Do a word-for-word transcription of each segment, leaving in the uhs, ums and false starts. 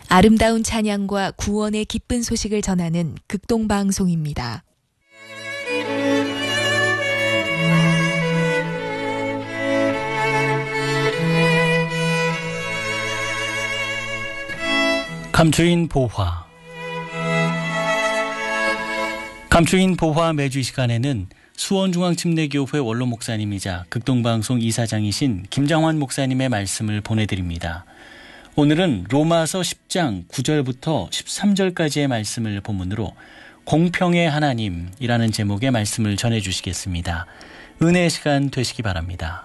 아름다운 찬양과 구원의 기쁜 소식을 전하는 극동방송입니다. 감추인 보화. 감추인 보화 매주 이 시간에는 수원중앙침례교회 원로 목사님이자 극동방송 이사장이신 김장환 목사님의 말씀을 보내드립니다. 오늘은 로마서 십 장 구 절부터 십삼 절까지의 말씀을 본문으로 공평의 하나님이라는 제목의 말씀을 전해주시겠습니다. 은혜의 시간 되시기 바랍니다.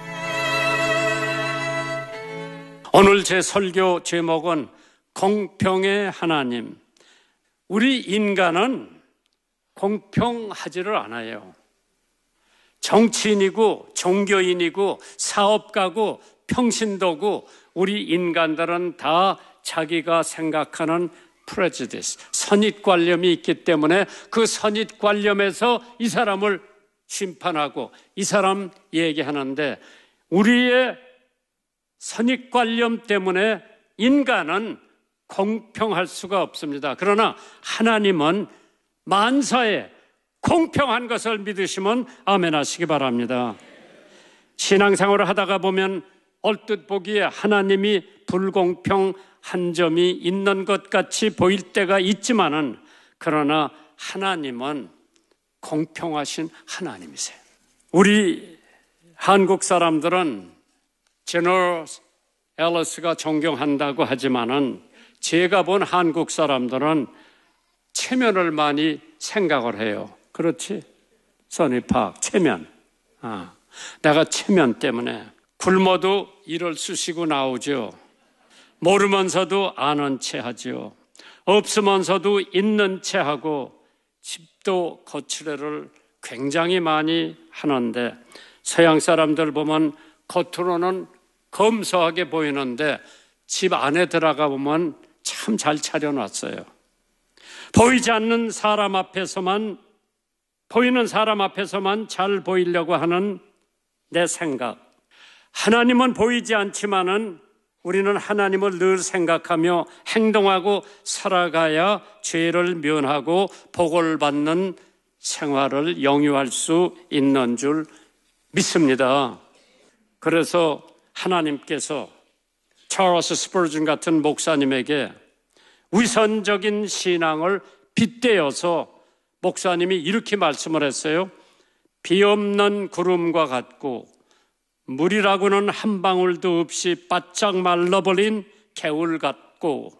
오늘 제 설교 제목은 공평의 하나님. 우리 인간은 공평하지를 않아요. 정치인이고 종교인이고 사업가고 평신도고 우리 인간들은 다 자기가 생각하는 프레주디스, 선입관념이 있기 때문에 그 선입관념에서 이 사람을 심판하고 이 사람 얘기하는데, 우리의 선입관념 때문에 인간은 공평할 수가 없습니다. 그러나 하나님은 만사에 공평한 것을 믿으시면 아멘 하시기 바랍니다. 신앙생활을 하다가 보면 얼뜻 보기에 하나님이 불공평한 점이 있는 것 같이 보일 때가 있지만은, 그러나 하나님은 공평하신 하나님이세요. 우리 한국 사람들은 제너럴 앨리스가 존경한다고 하지만은 제가 본 한국 사람들은 체면을 많이 생각을 해요. 그렇지? 선입학, 체면. 아, 내가 체면 때문에 굶어도 이를 쑤시고 나오죠. 모르면서도 아는 체 하죠. 없으면서도 있는 체 하고 집도 거칠애를 굉장히 많이 하는데, 서양 사람들 보면 겉으로는 검소하게 보이는데 집 안에 들어가 보면 참 잘 차려놨어요. 보이지 않는 사람 앞에서만, 보이는 사람 앞에서만 잘 보이려고 하는 내 생각. 하나님은 보이지 않지만은 우리는 하나님을 늘 생각하며 행동하고 살아가야 죄를 면하고 복을 받는 생활을 영위할 수 있는 줄 믿습니다. 그래서 하나님께서 찰스 스퍼전 같은 목사님에게 위선적인 신앙을 빗대어서 목사님이 이렇게 말씀을 했어요. 비 없는 구름과 같고 물이라고는 한 방울도 없이 바짝 말라버린 개울 같고